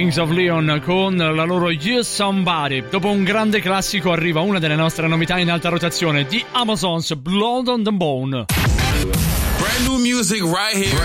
Kings of Leon con la loro You Somebody. Dopo un grande classico arriva una delle nostre novità in alta rotazione, The Amazons, Blood on the Bone. Brand new music right here.